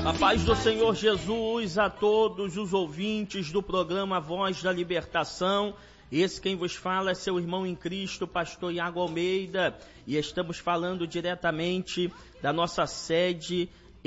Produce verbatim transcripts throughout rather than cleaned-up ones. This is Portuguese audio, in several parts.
A paz do Senhor Jesus a todos os ouvintes do programa Voz da Libertação. Esse quem vos fala é seu irmão em Cristo, pastor Iago Almeida, e estamos falando diretamente da nossa sede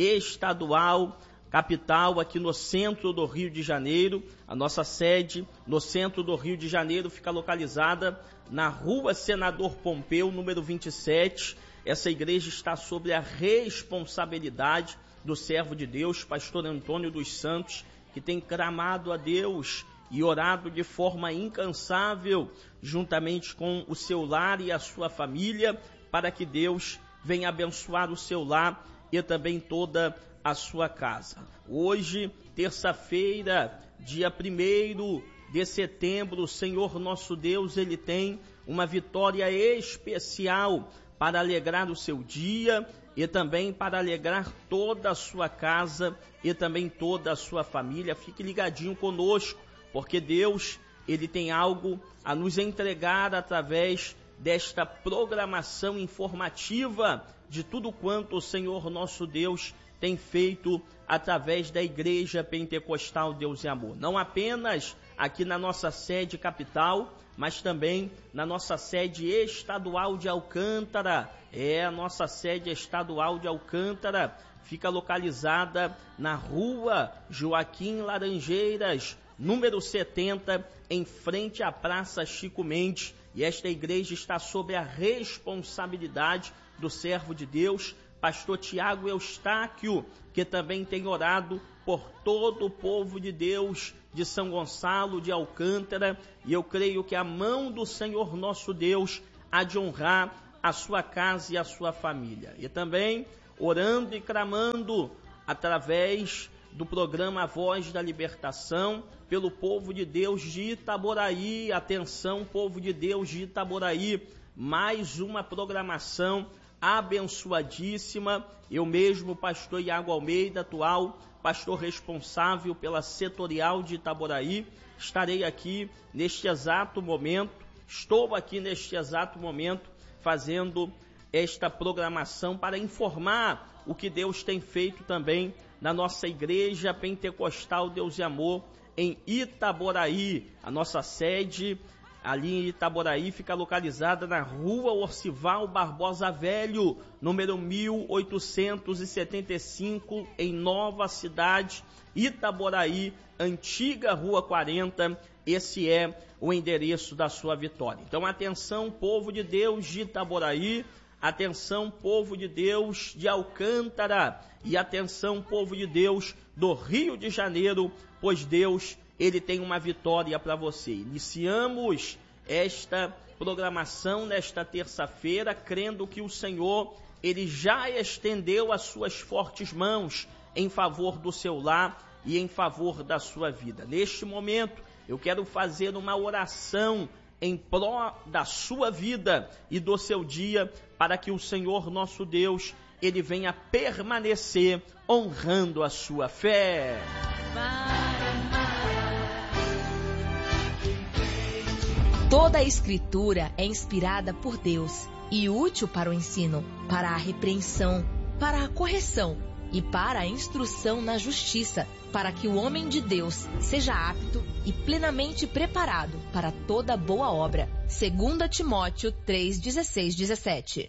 estadual, capital, aqui no centro do Rio de Janeiro. A nossa sede no centro do Rio de Janeiro fica localizada na Rua Senador Pompeu, número vinte e sete. Essa igreja está sob a responsabilidade do servo de Deus, pastor Antônio dos Santos, que tem clamado a Deus e orado de forma incansável, juntamente com o seu lar e a sua família, para que Deus venha abençoar o seu lar e também toda a sua casa. Hoje, terça-feira, dia primeiro de setembro, o Senhor nosso Deus, Ele tem uma vitória especial para alegrar o seu dia e também para alegrar toda a sua casa e também toda a sua família. Fique ligadinho conosco, porque Deus, Ele tem algo a nos entregar através desta programação informativa de tudo quanto o Senhor nosso Deus tem feito através da Igreja Pentecostal Deus e Amor. Não apenas aqui na nossa sede capital, mas também na nossa sede estadual de Alcântara. É, a nossa sede estadual de Alcântara fica localizada na Rua Joaquim Laranjeiras, número setenta, em frente à Praça Chico Mendes. E esta igreja está sob a responsabilidade do servo de Deus, pastor Tiago Eustáquio, que também tem orado por todo o povo de Deus de São Gonçalo, de Alcântara, e eu creio que a mão do Senhor nosso Deus há de honrar a sua casa e a sua família. E também orando e clamando através do programa Voz da Libertação pelo povo de Deus de Itaboraí. Atenção, povo de Deus de Itaboraí, mais uma programação abençoadíssima. Eu mesmo, pastor Iago Almeida, atual pastor responsável pela setorial de Itaboraí, estarei aqui neste exato momento, estou aqui neste exato momento fazendo esta programação para informar o que Deus tem feito também na nossa Igreja Pentecostal Deus e Amor em Itaboraí. A nossa sede ali em Itaboraí fica localizada na Rua Orcival Barbosa Velho, número mil oitocentos e setenta e cinco, em Nova Cidade, Itaboraí, antiga Rua quarenta. Esse é o endereço da sua vitória. Então, atenção, povo de Deus de Itaboraí, atenção, povo de Deus de Alcântara, e atenção, povo de Deus do Rio de Janeiro, pois Deus, Ele tem uma vitória para você. Iniciamos esta programação nesta terça-feira, crendo que o Senhor, Ele já estendeu as suas fortes mãos em favor do seu lar e em favor da sua vida. Neste momento, eu quero fazer uma oração em pró da sua vida e do seu dia, para que o Senhor nosso Deus, Ele venha permanecer honrando a sua fé. Toda a Escritura é inspirada por Deus e útil para o ensino, para a repreensão, para a correção e para a instrução na justiça, para que o homem de Deus seja apto e plenamente preparado para toda boa obra. Segunda Timóteo três, dezesseis, dezessete.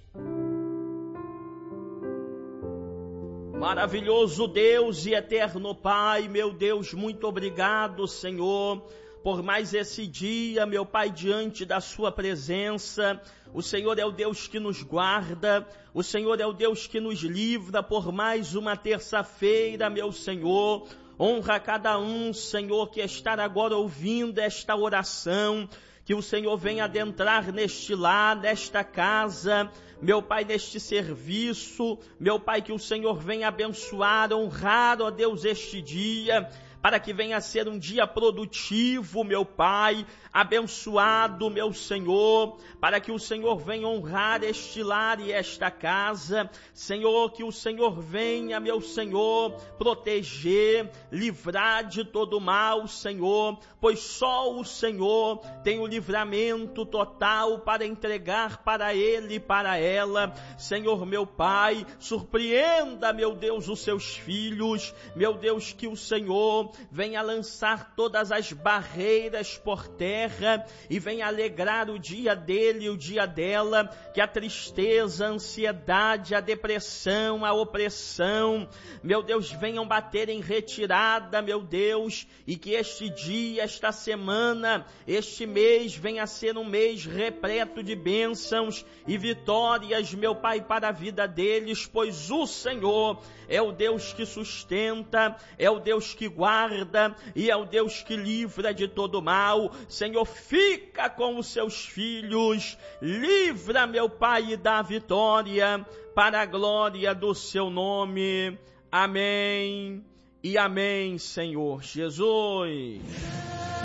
Maravilhoso Deus e eterno Pai, meu Deus, muito obrigado, Senhor, por mais esse dia, meu Pai, diante da sua presença. O Senhor é o Deus que nos guarda, o Senhor é o Deus que nos livra por mais uma terça-feira, meu Senhor. Honra cada um, Senhor, que está agora ouvindo esta oração, que o Senhor venha adentrar neste lar, nesta casa, meu Pai, neste serviço, meu Pai, que o Senhor venha abençoar, honrar, ó Deus, este dia, para que venha a ser um dia produtivo, meu Pai, abençoado, meu Senhor, para que o Senhor venha honrar este lar e esta casa, Senhor, que o Senhor venha, meu Senhor, proteger, livrar de todo mal, Senhor, pois só o Senhor tem o livramento total para entregar para ele e para ela. Senhor, meu Pai, surpreenda, meu Deus, os seus filhos, meu Deus, que o Senhor venha lançar todas as barreiras por terra e venha alegrar o dia dele e o dia dela, que a tristeza, a ansiedade, a depressão, a opressão, meu Deus, venham bater em retirada, meu Deus, e que este dia, esta semana, este mês venha a ser um mês repleto de bênçãos e vitórias, meu Pai, para a vida deles, pois o Senhor é o Deus que sustenta, é o Deus que guarda e é o Deus que livra de todo mal. Senhor, fica com os seus filhos, livra, meu Pai, e dá vitória para a glória do seu nome. Amém e amém, Senhor Jesus.